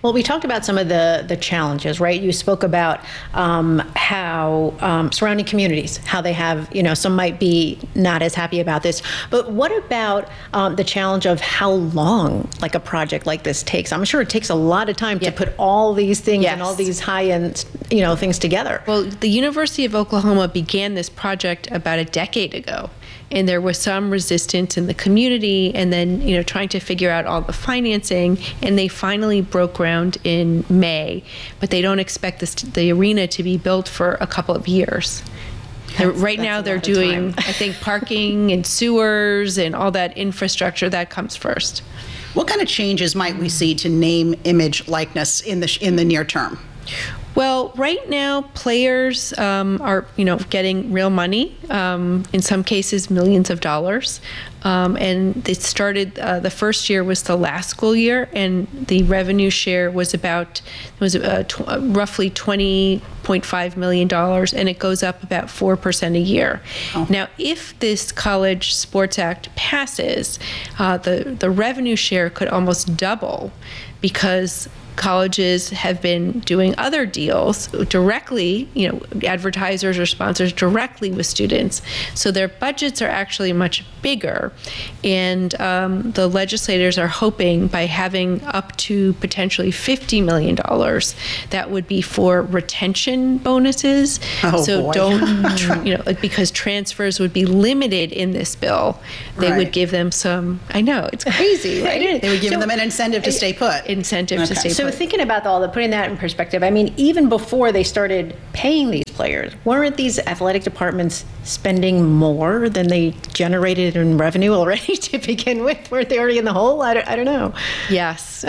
Well, we talked about some of the, the challenges, right? You spoke about um, how um, surrounding communities, how they have, you know, some might be not as happy about this. But what about um, the challenge of how long, like, a project like this takes? I'm sure it takes a lot of time yeah. to put all these things yes. and all these high-end, you know, things together. Well, the University of Oklahoma began this project about a decade ago. And there was some resistance in the community, and then, you know, trying to figure out all the financing, and they finally broke ground in May, but they don't expect this to, the arena to be built for a couple of years. That's, right that's now they're doing, I think, parking and sewers and all that infrastructure. That comes first. What kind of changes might we see to name, image, likeness in the in the near term? Well, right now, players um, are, you know, getting real money, um, in some cases, millions of dollars. Um, and it started, uh, the first year was the last school year, and the revenue share was about, it was uh, tw- roughly twenty point five million dollars, and it goes up about four percent a year. Oh. Now, if this College Sports Act passes, uh, the, the revenue share could almost double, because colleges have been doing other deals directly, you know, advertisers or sponsors directly with students. So their budgets are actually much bigger. And um, the legislators are hoping by having up to potentially fifty million dollars, that would be for retention bonuses. Oh, so boy. don't, tr- you know, like, because transfers would be limited in this bill, they right. would give them some, I know, it's crazy, right? They would give So- them an incentive to stay put. Incentive to Okay. stay So put. thinking about all the, putting that in perspective, I mean, even before they started paying these players, weren't these athletic departments spending more than they generated in revenue already to begin with? Weren't they already in the hole? I don't, I don't know. Yes.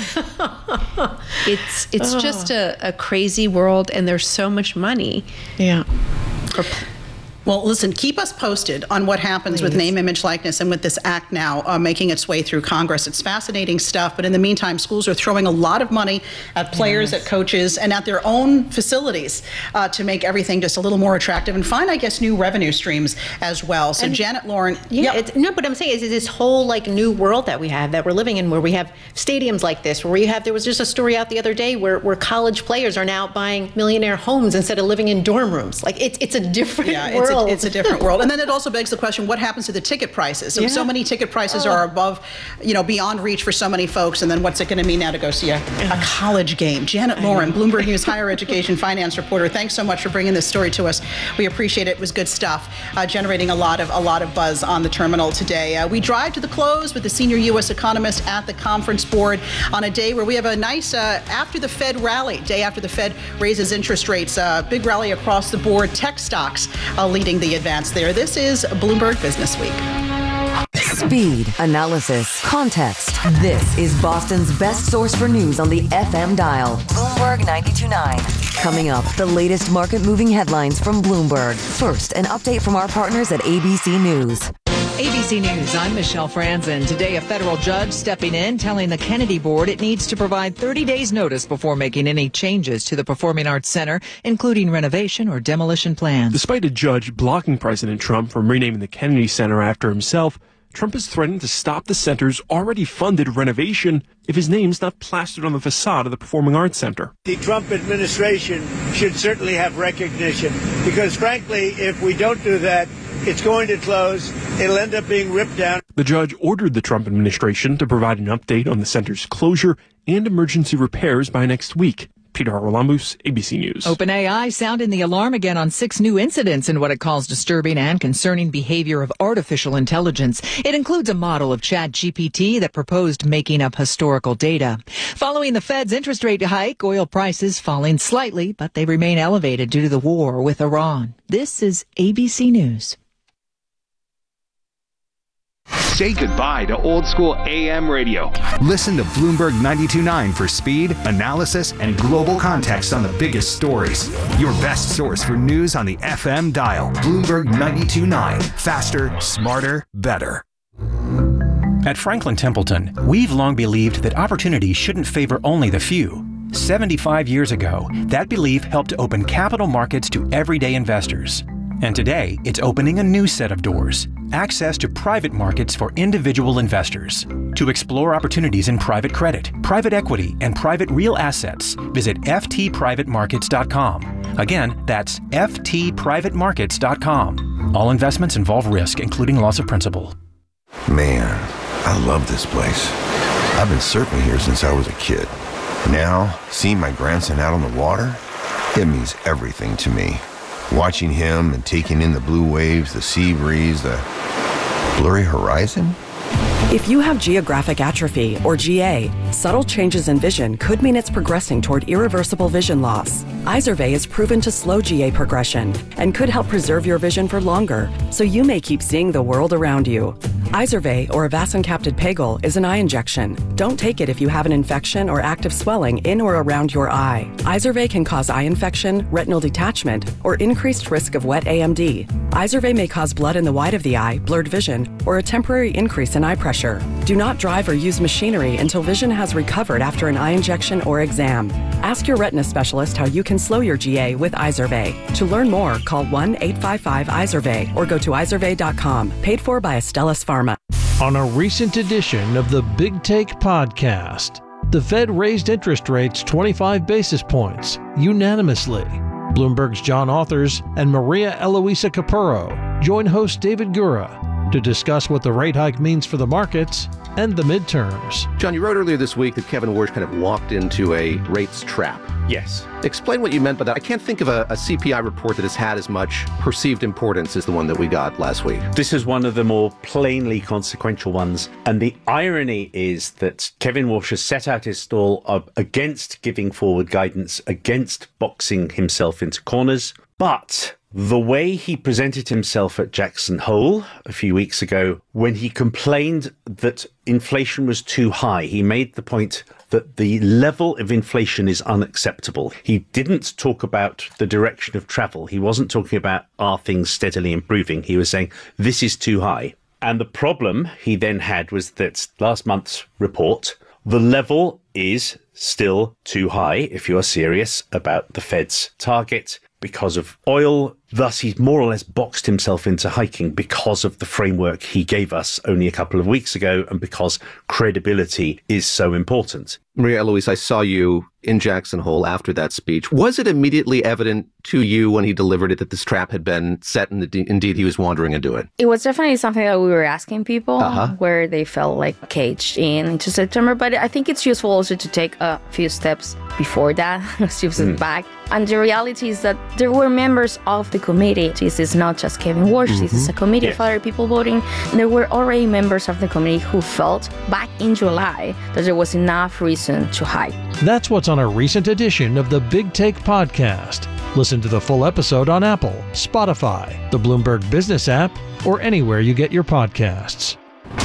it's it's just a, a crazy world, and there's so much money. Yeah. For, Well, listen, keep us posted on what happens Please. with name, image, likeness, and with this act now uh, making its way through Congress. It's fascinating stuff, but in the meantime, schools are throwing a lot of money at players, yes. at coaches, and at their own facilities uh, to make everything just a little more attractive and find, I guess, new revenue streams as well. So, and, Janet Lauren. Yeah, yep. it's, no, but I'm saying is this whole, like, new world that we have, that we're living in, where we have stadiums like this, where we have, there was just a story out the other day where, where college players are now buying millionaire homes instead of living in dorm rooms. Like, it's, it's a different yeah, world. It's a, it's a different world. And then it also begs the question, what happens to the ticket prices? So, Yeah. so many ticket prices Oh. are above, you know, beyond reach for so many folks. And then what's it going to mean now to go see a, a college game? Janet Lauren, Bloomberg News higher education finance reporter, thanks so much for bringing this story to us. We appreciate it. It was good stuff, uh, generating a lot of a lot of buzz on the terminal today. Uh, we drive to the close with the senior U S economist at the Conference Board on a day where we have a nice uh, after the Fed rally, day after the Fed raises interest rates. Uh, big rally across the board. Tech stocks uh, leading the advance there. This is Bloomberg Business Week. Speed, analysis, context. This is Boston's best source for news on the F M dial. Bloomberg ninety-two point nine. Coming up, the latest market-moving headlines from Bloomberg. First, an update from our partners at A B C News. A B C News, I'm Michelle Franzen. Today, a federal judge stepping in, telling the Kennedy Board it needs to provide thirty days notice before making any changes to the Performing Arts Center, including renovation or demolition plans. Despite a judge blocking President Trump from renaming the Kennedy Center after himself, Trump has threatened to stop the center's already funded renovation if his name's not plastered on the facade of the Performing Arts Center. The Trump administration should certainly have recognition, because frankly, if we don't do that, it's going to close. It'll end up being ripped down. The judge ordered the Trump administration to provide an update on the center's closure and emergency repairs by next week. Peter Haralambous, A B C News. OpenAI sounding the alarm again on six new incidents in what it calls disturbing and concerning behavior of artificial intelligence. It includes a model of ChatGPT that proposed making up historical data. Following the Fed's interest rate hike, oil prices falling slightly, but they remain elevated due to the war with Iran. This is A B C News. Say goodbye to old school A M radio. Listen to Bloomberg ninety-two point nine for speed, analysis, and global context on the biggest stories. Your best source for news on the F M dial. Bloomberg ninety-two point nine. Faster, smarter, better. At Franklin Templeton, we've long believed that opportunity shouldn't favor only the few. seventy-five years ago, that belief helped to open capital markets to everyday investors. And today, it's opening a new set of doors. Access to private markets for individual investors. To explore opportunities in private credit, private equity, and private real assets, visit f t private markets dot com. Again, that's f t private markets dot com. All investments involve risk, including loss of principal. Man, I love this place. I've been surfing here since I was a kid. Now, seeing my grandson out on the water, it means everything to me. Watching him and taking in the blue waves, the sea breeze, the blurry horizon. If you have geographic atrophy, or G A, subtle changes in vision could mean it's progressing toward irreversible vision loss. Izervay is proven to slow G A progression and could help preserve your vision for longer, so you may keep seeing the world around you. Izervay, or avacincaptad pegol, is an eye injection. Don't take it if you have an infection or active swelling in or around your eye. Izervay can cause eye infection, retinal detachment, or increased risk of wet A M D. Izervay may cause blood in the white of the eye, blurred vision, or a temporary increase in eye pressure. Do not drive or use machinery until vision has recovered after an eye injection or exam. Ask your retina specialist how you can slow your G A with Izervay. To learn more, call one eight five five Izervay or go to izervay dot com. Paid for by Astellas Pharma. On a recent edition of the Big Take podcast, the Fed raised interest rates twenty-five basis points unanimously. Bloomberg's John Authers and Maria Eloisa Capurro join host David Gura to discuss what the rate hike means for the markets and the midterms. John, you wrote earlier this week that Kevin Warsh kind of walked into a rates trap. Yes. Explain what you meant by that. I can't think of a, a C P I report that has had as much perceived importance as the one that we got last week. This is one of the more plainly consequential ones. And the irony is that Kevin Warsh has set out his stall of, against giving forward guidance, against boxing himself into corners. But the way he presented himself at Jackson Hole a few weeks ago, when he complained that inflation was too high, he made the point that the level of inflation is unacceptable. He didn't talk about the direction of travel. He wasn't talking about, are things steadily improving? He was saying, this is too high. And the problem he then had was that last month's report, the level is still too high if you are serious about the Fed's target because of oil. Thus, he's more or less boxed himself into hiking because of the framework he gave us only a couple of weeks ago and because credibility is so important. Maria Eloise, I saw you in Jackson Hole after that speech. Was it immediately evident to you when he delivered it that this trap had been set and that indeed he was wandering into it? It was definitely something that we were asking people uh-huh. where they felt like caged in into September. But I think it's useful also to take a few steps before that, a few steps mm. back. And the reality is that there were members of the committee. This is not just Kevin Warsh. Mm-hmm. This is a committee yeah. of other people voting. There were already members of the committee who felt back in July that there was enough reason to hike. That's what's on a recent edition of the Big Take podcast. Listen to the full episode on Apple, Spotify, the Bloomberg Business app, or anywhere you get your podcasts.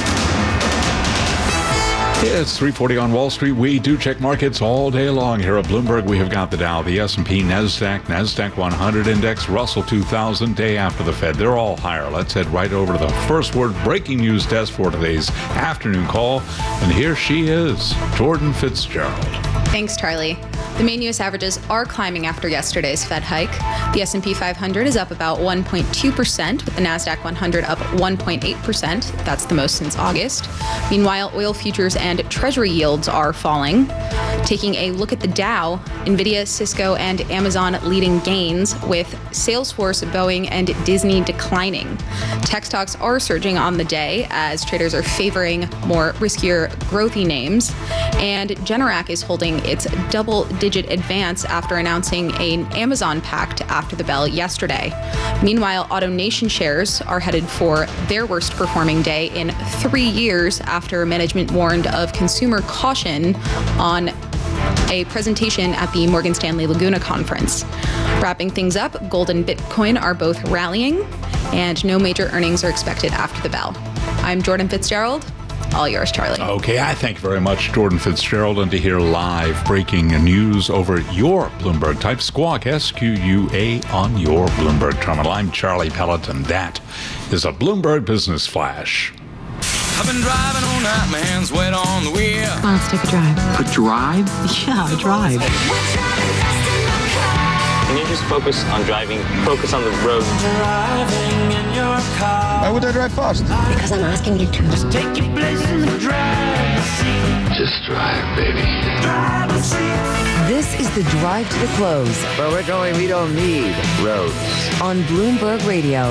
It's three forty on Wall Street. We do check markets all day long here at Bloomberg. We have got the Dow, the S and P, NASDAQ, NASDAQ one hundred index, Russell two thousand, day after the Fed. They're all higher. Let's head right over to the first word breaking news desk for today's afternoon call. And here she is, Jordan Fitzgerald. Thanks, Charlie. The main U S averages are climbing after yesterday's Fed hike. The S and P five hundred is up about one point two percent, with the NASDAQ one hundred up one point eight percent. That's the most since August. Meanwhile, oil futures and Treasury yields are falling. Taking a look at the Dow, Nvidia, Cisco, and Amazon leading gains, with Salesforce, Boeing, and Disney declining. Tech stocks are surging on the day as traders are favoring more riskier, growthy names. And Generac is holding its double-digit advance after announcing an Amazon pact after the bell yesterday. Meanwhile, AutoNation shares are headed for their worst performing day in three years after management warned of consumer caution on a presentation at the Morgan Stanley Laguna conference. Wrapping things up, gold and Bitcoin are both rallying, and no major earnings are expected after the bell. I'm Jordan Fitzgerald. All yours, Charlie. Okay, I thank you very much, Jordan Fitzgerald. And to hear live breaking news over your Bloomberg, type Squawk, S Q U A, on your Bloomberg terminal. I'm Charlie Pelleton. That is a Bloomberg Business Flash. I've been driving all night, my hands wet on the wheel. Let's take a drive. A drive? Yeah, a drive. Can you just focus on driving? Focus on the road. Driving in your car. Why would I drive fast? Because I'm asking you to. Just take your place in the driver's seat. Just drive, baby. Driver's seat. This is the Drive to the Close. Where we're going, we don't need roads. On Bloomberg Radio.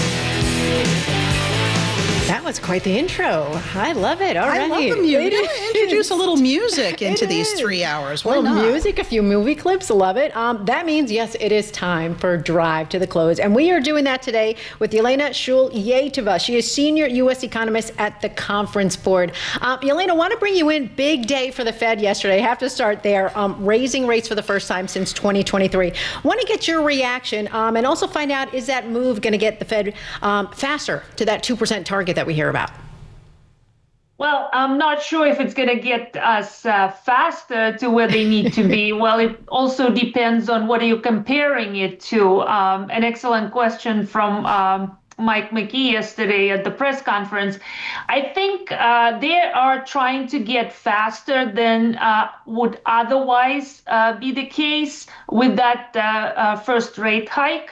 That was quite the intro. I love it. All I right. love the music. Introduce a little music into It these is. three hours. Why Well, not? music, a few movie clips. Love it. Um, that means, yes, it is time for Drive to the Close. And we are doing that today with Yelena Shulyatova. She is senior U S economist at the Conference Board. Um, Yelena, I want to bring you in. Big day for the Fed yesterday. I have to start there. Um, raising rates for the first time since twenty twenty-three. Want to get your reaction um, and also find out, is that move going to get the Fed um, faster to that two percent target that we hear about? Well, I'm not sure if it's going to get us uh, faster to where they need to be. Well, it also depends on what are you comparing it to. Um, an excellent question from um, Mike McKee yesterday at the press conference. I think uh, they are trying to get faster than uh, would otherwise uh, be the case with that uh, uh, first rate hike.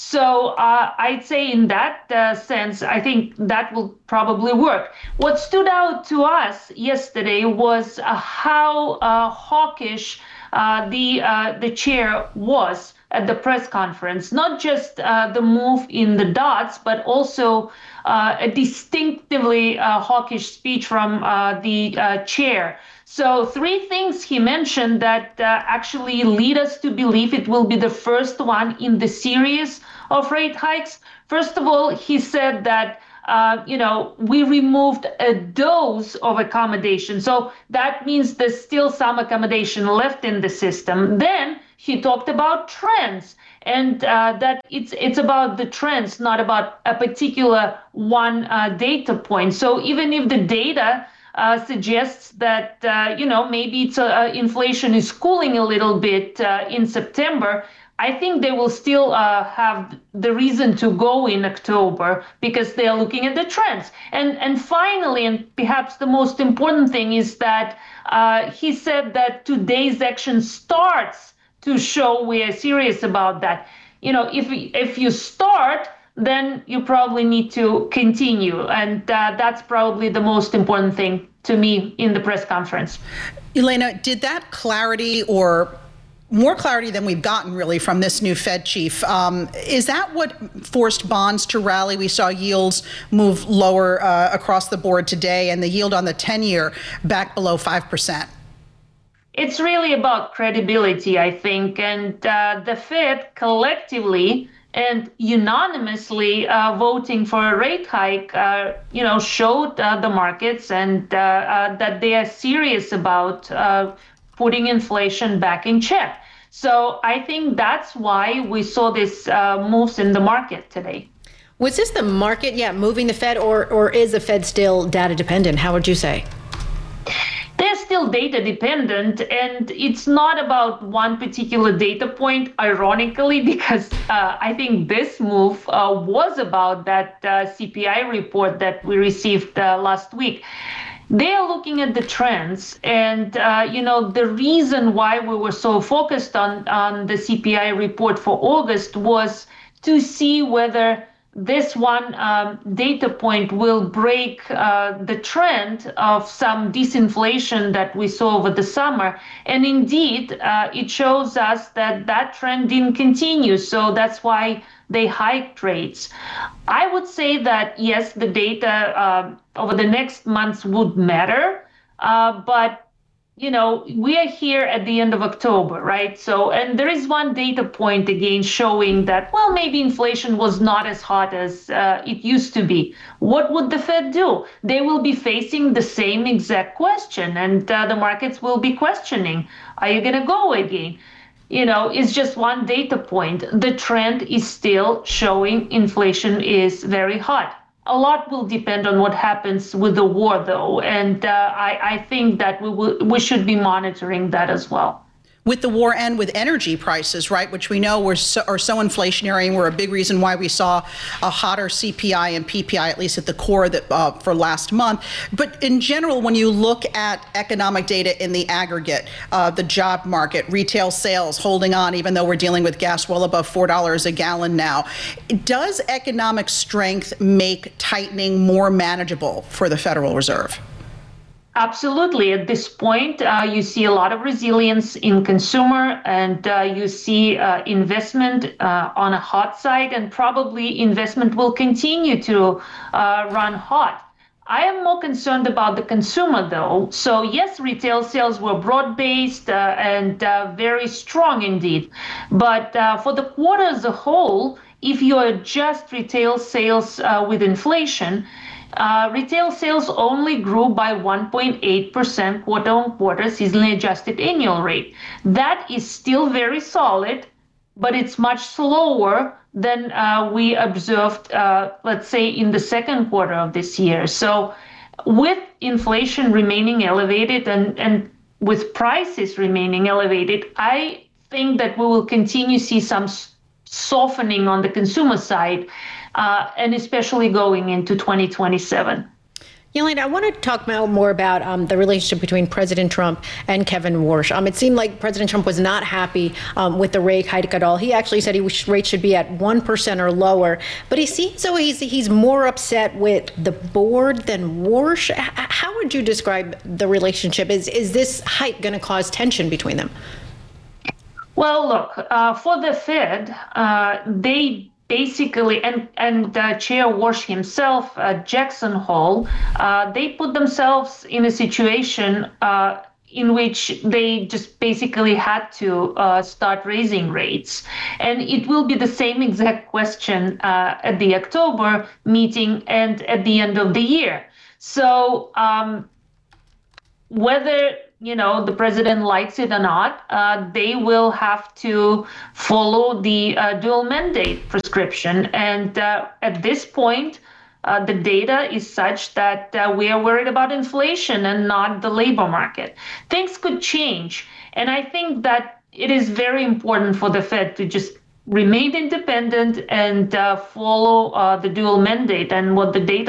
So uh, I'd say in that uh, sense, I think that will probably work. What stood out to us yesterday was uh, how uh, hawkish uh, the uh, the chair was at the press conference. Not just uh, the move in the dots, but also uh, a distinctively uh, hawkish speech from uh, the uh, chair. So three things he mentioned that uh, actually lead us to believe it will be the first one in the series of rate hikes. First of all, he said that, uh, you know, we removed a dose of accommodation. So that means there's still some accommodation left in the system. Then he talked about trends, and uh, that it's it's about the trends, not about a particular one uh, data point. So even if the data Uh, suggests that, uh, you know, maybe it's uh, inflation is cooling a little bit uh, in September, I think they will still uh, have the reason to go in October because they're looking at the trends. And and finally, and perhaps the most important thing is that uh, he said that today's action starts to show we are serious about that. You know, if if you start, then you probably need to continue. And uh, that's probably the most important thing to me in the press conference. Elena, did that clarity, or more clarity than we've gotten really from this new Fed chief, um, is that what forced bonds to rally? We saw yields move lower uh, across the board today, and the yield on the ten-year back below five percent. It's really about credibility, I think. And uh, the Fed collectively and unanimously uh, voting for a rate hike, uh, you know, showed uh, the markets and uh, uh, that they are serious about uh, putting inflation back in check. So I think that's why we saw these uh, moves in the market today. Was this the market, yeah, moving the Fed, or or is the Fed still data dependent? How would you say? They're still data dependent, and it's not about one particular data point, ironically, because uh, I think this move uh, was about that uh, C P I report that we received uh, last week. They're looking at the trends, and uh, you know the reason why we were so focused on, on the C P I report for August was to see whether this one um, data point will break uh, the trend of some disinflation that we saw over the summer. And indeed, uh, it shows us that that trend didn't continue. So that's why they hiked rates. I would say that, yes, the data uh, over the next months would matter, uh, but you know, we are here at the end of October, right? So, and there is one data point again showing that, well, maybe inflation was not as hot as uh, it used to be. What would the Fed do? They will be facing the same exact question, and uh, the markets will be questioning, are you going to go again? You know, it's just one data point. The trend is still showing inflation is very hot. A lot will depend on what happens with the war, though, and uh, I, I think that we will, we should be monitoring that as well. with the war and with energy prices, right, which we know were so, are so inflationary and were a big reason why we saw a hotter C P I and P P I, at least at the core that, uh, for last month. But in general, when you look at economic data in the aggregate, uh, the job market, retail sales holding on, even though we're dealing with gas well above four dollars a gallon now, does economic strength make tightening more manageable for the Federal Reserve? Absolutely. At this point, uh, you see a lot of resilience in consumer, and uh, you see uh, investment uh, on a hot side, and probably investment will continue to uh, run hot. I am more concerned about the consumer, though. So yes, retail sales were broad-based uh, and uh, very strong indeed. But uh, for the quarter as a whole, if you adjust retail sales uh, with inflation, Uh, retail sales only grew by one point eight percent quarter on quarter, seasonally adjusted annual rate. That is still very solid, but it's much slower than uh, we observed, uh, let's say, in the second quarter of this year. So with inflation remaining elevated and, and with prices remaining elevated, I think that we will continue to see some softening on the consumer side, uh, and especially going into twenty twenty-seven. Yelena, I want to talk more about um, the relationship between President Trump and Kevin Warsh. Um, it seemed like President Trump was not happy um, with the rate hike at all. He actually said he wish rates should be at one percent or lower. But he seems as though he's, he's more upset with the board than Warsh. How would you describe the relationship? Is, is this hike going to cause tension between them? Well, look, uh, for the Fed, uh, they basically, and, and uh, Chair Warsh himself, uh, Jackson Hole, uh, they put themselves in a situation uh, in which they just basically had to uh, start raising rates. And it will be the same exact question uh, at the October meeting and at the end of the year. So um, whether you know, the president likes it or not, uh, they will have to follow the uh, dual mandate prescription. And uh, at this point, uh, the data is such that uh, we are worried about inflation and not the labor market. Things could change. And I think that it is very important for the Fed to just remain independent and uh, follow uh, the dual mandate and what the data